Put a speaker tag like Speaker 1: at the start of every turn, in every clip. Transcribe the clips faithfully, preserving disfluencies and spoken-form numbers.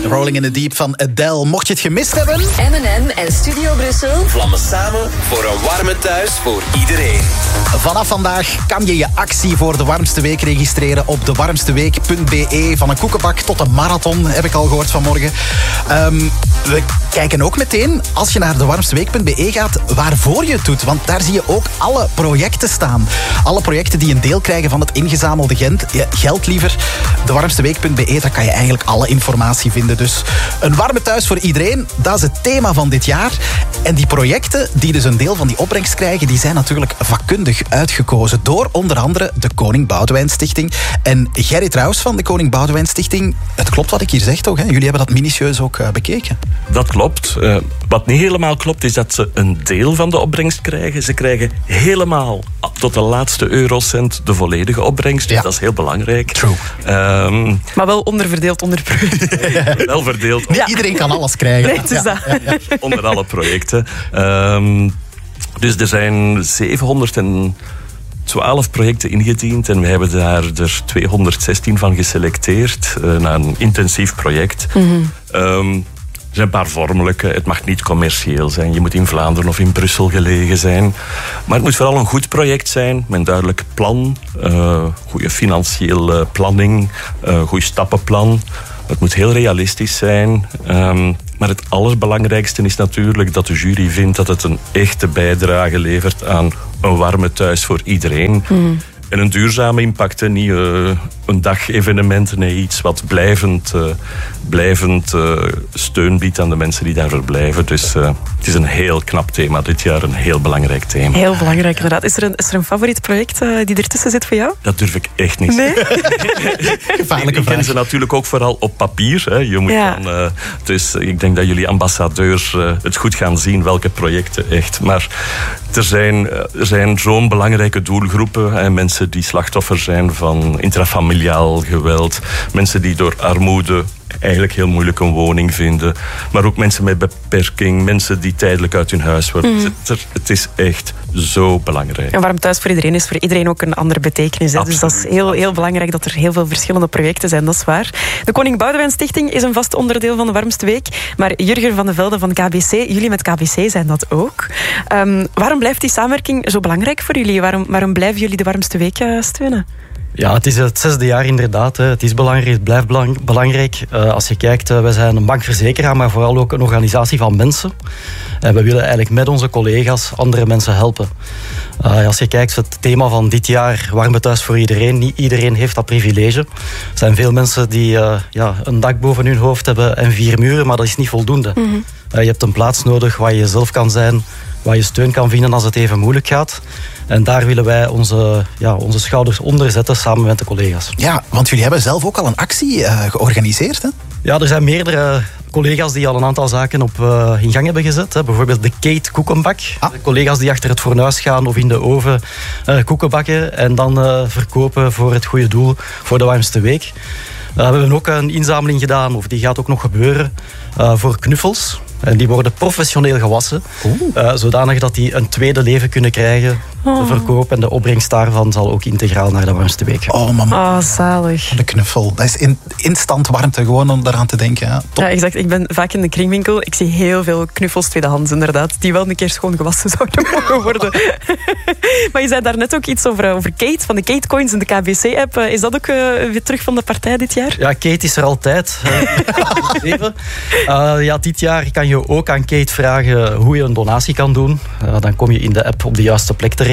Speaker 1: Rolling in the Deep van Adele. Mocht je het gemist hebben...
Speaker 2: M en M en Studio Brussel
Speaker 3: vlammen samen voor een warme thuis voor iedereen.
Speaker 1: Vanaf vandaag kan je je actie voor de warmste week registreren op de warmste week punt b e. Van een koekenbak tot een marathon, heb ik al gehoord vanmorgen. Um, we kijken ook meteen, als je naar de warmste week punt b e gaat, waarvoor je het doet. Want daar zie je ook alle projecten staan. Alle projecten die een deel krijgen van het ingezamelde geld liever. de warmste week punt b e, daar kan je eigenlijk alle informatie vinden. Dus een warme thuis voor iedereen, dat is het thema van dit jaar. En die projecten die dus een deel van die opbrengst krijgen, die zijn natuurlijk vakkundig uitgekozen door onder andere de Koning Boudewijn Stichting. En Gerrit Rous van de Koning Boudewijn Stichting, het klopt wat ik hier zeg toch? Hè? Jullie hebben dat minutieus ook uh, bekeken.
Speaker 4: Dat klopt. Uh, wat niet helemaal klopt is dat ze een deel van de opbrengst krijgen. Ze krijgen helemaal tot de laatste eurocent de volledige opbrengst. Dus ja. Dat is heel belangrijk.
Speaker 1: True.
Speaker 5: Um, maar wel onderverdeeld onder projecten.
Speaker 4: Wel verdeeld.
Speaker 1: Niet ja. Iedereen kan alles krijgen.
Speaker 5: Nee, het is dat.
Speaker 1: Ja, ja, ja.
Speaker 4: Onder alle projecten. Um, dus er zijn zevenhonderdtwaalf projecten ingediend en we hebben daar er tweehonderdzestien van geselecteerd uh, naar een intensief project. Mm-hmm. Um, er zijn een paar vormelijke. Het mag niet commercieel zijn. Je moet in Vlaanderen of in Brussel gelegen zijn. Maar het moet vooral een goed project zijn, met een duidelijk plan, uh, goede financiële planning, uh, goed stappenplan. Het moet heel realistisch zijn. Um, maar het allerbelangrijkste is natuurlijk dat de jury vindt dat het een echte bijdrage levert aan een warme thuis voor iedereen. Mm. En een duurzame impact, niet uh, een dag-evenement, nee, iets wat blijvend, uh, blijvend uh, steun biedt aan de mensen die daar verblijven. Dus uh, het is een heel knap thema dit jaar, een heel belangrijk thema.
Speaker 5: Heel belangrijk, inderdaad. Is er een, is er een favoriet project uh, die ertussen zit voor jou?
Speaker 4: Dat durf ik echt niet.
Speaker 5: Nee?
Speaker 1: Gevaarlijke
Speaker 4: ik ken ze natuurlijk ook vooral op papier. Hè. Je moet
Speaker 5: ja.
Speaker 4: dan, uh, dus ik denk dat jullie ambassadeurs uh, het goed gaan zien welke projecten echt. Maar er zijn, er zijn zo'n belangrijke doelgroepen. Hè, mensen die slachtoffer zijn van intrafamiliaal geweld. Mensen die door armoede eigenlijk heel moeilijk een woning vinden. Maar ook mensen met beperking. Mensen die tijdelijk uit hun huis worden. Mm. Het, het is echt zo belangrijk.
Speaker 5: En warm thuis voor iedereen is voor iedereen ook een andere betekenis. Hè? Dus dat is heel, heel belangrijk dat er heel veel verschillende projecten zijn. Dat is waar. De Koning Boudewijn Stichting is een vast onderdeel van de warmste week. Maar Jurgen van de Velde van K B C, jullie met K B C zijn dat ook. Um, waarom blijft die samenwerking zo belangrijk voor jullie? Waarom, waarom blijven jullie de warmste week uh, steunen?
Speaker 6: Ja, het is het zesde jaar inderdaad. Hè. Het is belangrijk, het blijft belang, belangrijk. Uh, als je kijkt, uh, wij zijn een bankverzekeraar, maar vooral ook een organisatie van mensen. En we willen eigenlijk met onze collega's andere mensen helpen. Uh, als je kijkt, het thema van dit jaar, warme thuis voor iedereen. Niet iedereen heeft dat privilege. Er zijn veel mensen die uh, ja, een dak boven hun hoofd hebben en vier muren, maar dat is niet voldoende. Mm-hmm. Uh, je hebt een plaats nodig waar je jezelf kan zijn, waar je steun kan vinden als het even moeilijk gaat. En daar willen wij onze, ja, onze schouders onder zetten samen met de collega's.
Speaker 1: Ja, want jullie hebben zelf ook al een actie uh, georganiseerd, hè?
Speaker 6: Ja, er zijn meerdere collega's die al een aantal zaken op uh, in gang hebben gezet. Hè. Bijvoorbeeld de Kate Koekenbak. Ah. De collega's die achter het fornuis gaan of in de oven uh, koeken bakken en dan uh, verkopen voor het goede doel voor de warmste week. Uh, we hebben ook een inzameling gedaan, of die gaat ook nog gebeuren, uh, voor knuffels. En die worden professioneel gewassen, uh, zodanig dat die een tweede leven kunnen krijgen. Oh. De verkoop en de opbrengst daarvan zal ook integraal naar de warmste week gaan.
Speaker 1: Oh, mama.
Speaker 5: Oh, zalig.
Speaker 1: De knuffel. Dat is in, instant warmte, gewoon om daaraan te denken. Ja, top.
Speaker 5: Ja, exact. Ik ben vaak in de kringwinkel. Ik zie heel veel knuffels tweedehands, inderdaad. Die wel een keer schoon gewassen zouden mogen worden. Maar je zei daarnet ook iets over, over Kate, van de Kate Coins en de K B C-app. Is dat ook uh, weer terug van de partij dit jaar?
Speaker 6: Ja, Kate is er altijd. uh, ja, dit jaar kan je ook aan Kate vragen hoe je een donatie kan doen. Uh, dan kom je in de app op de juiste plek terecht.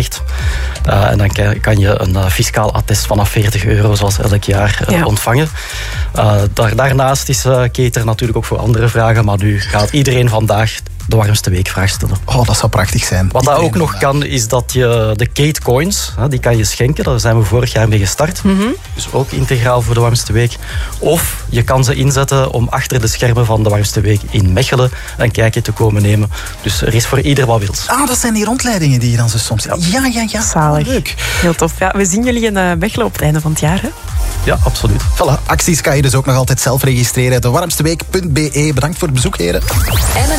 Speaker 6: Uh, en dan kan je een uh, fiscaal attest vanaf veertig euro, zoals elk jaar, uh, ja. ontvangen. Uh, daar, daarnaast is uh, Kate er natuurlijk ook voor andere vragen, maar nu gaat iedereen vandaag de warmste weekvraag stellen.
Speaker 1: Oh, dat zou prachtig zijn.
Speaker 6: Wat dat ook nog vandaag kan, is dat je de Kate Coins, die kan je schenken. Daar zijn we vorig jaar mee gestart. Mm-hmm. Dus ook integraal voor de warmste week. Of je kan ze inzetten om achter de schermen van de warmste week in Mechelen een kijkje te komen nemen. Dus er is voor ieder wat wils.
Speaker 1: Ah, dat zijn die rondleidingen die je dan zo soms... Ja, ja, ja. ja.
Speaker 5: Zalig. Leuk. Heel tof. Ja, we zien jullie in uh, Mechelen op het einde van het jaar, hè?
Speaker 6: Ja, absoluut.
Speaker 1: Voilà, acties kan je dus ook nog altijd zelf registreren. de warmste week punt b e. Bedankt voor het bezoek, heren.